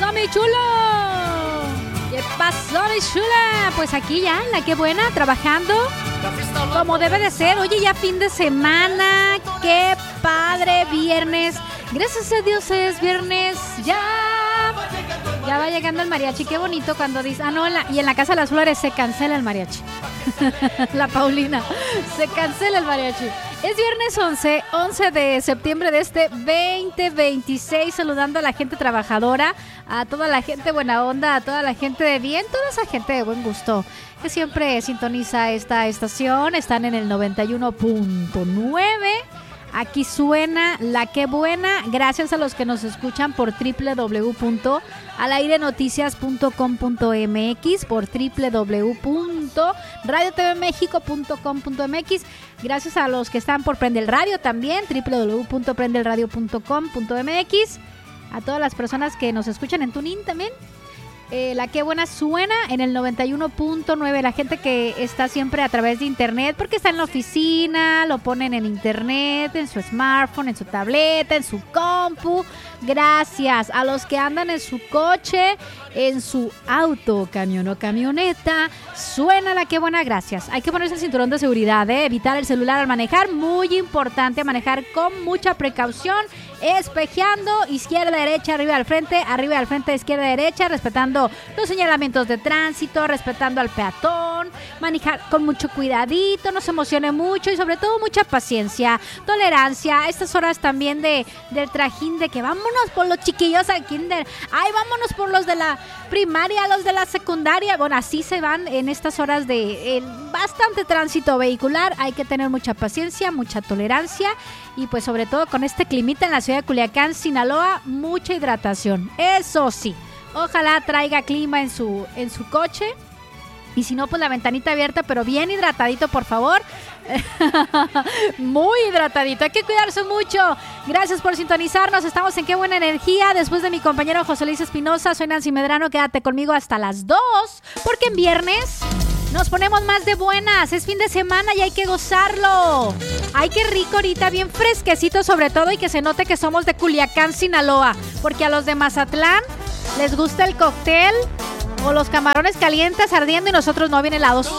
pasó, mi chulo? ¿Qué pasó, mi chula? Pues aquí ya, la que buena, trabajando como debe de ser. Oye, ya fin de semana. Qué padre, viernes. Gracias a Dios es viernes. Ya va llegando el mariachi. Qué bonito cuando dice... Ah, no, y en la Casa de las Flores se cancela el mariachi. La Paulina. Se cancela el mariachi. Es viernes 11 de septiembre de este 2026, saludando a la gente trabajadora, a toda la gente buena onda, a toda la gente de bien, toda esa gente de buen gusto que siempre sintoniza esta estación. Están en el 91.9. Aquí suena La Que Buena. Gracias a los que nos escuchan por www.alairenoticias.com.mx, por www.radiotvmexico.com.mx. Gracias a los que están por Prende el Radio también, www.prendelradio.com.mx. A todas las personas que nos escuchan en TuneIn también. La Que Buena suena en el 91.9. La gente que está siempre a través de internet, porque está en la oficina, lo ponen en internet, en su smartphone, en su tableta, en su compu. Gracias a los que andan en su coche, en su auto, camión o camioneta. Suena La Que Buena, gracias. Hay que ponerse el cinturón de seguridad, evitar el celular al manejar. Muy importante manejar con mucha precaución, espejeando izquierda, derecha, arriba al frente, izquierda, derecha, respetando los señalamientos de tránsito, respetando al peatón, manejar con mucho cuidadito, no se emocione mucho y sobre todo mucha paciencia, tolerancia. Estas horas también del trajín de que vámonos por los chiquillos al kinder, ay, vámonos por los de la primaria, los de la secundaria. Bueno, así se van en estas horas de bastante tránsito vehicular. Hay que tener mucha paciencia, mucha tolerancia y pues sobre todo con este climita en la ciudad de Culiacán, Sinaloa, mucha hidratación. Eso sí, ojalá traiga clima en su coche. Y si no, pues la ventanita abierta, pero bien hidratadito, por favor. Muy hidratadito, hay que cuidarse mucho. Gracias por sintonizarnos, estamos en Qué Buena Energía. Después de mi compañero José Luis Espinosa, soy Nancy Medrano. Quédate conmigo hasta las 2, porque en viernes nos ponemos más de buenas. Es fin de semana y hay que gozarlo. Ay, qué rico ahorita, bien fresquecito sobre todo, y que se note que somos de Culiacán, Sinaloa, porque a los de Mazatlán les gusta el cóctel o los camarones calientes ardiendo y nosotros no, bien helados.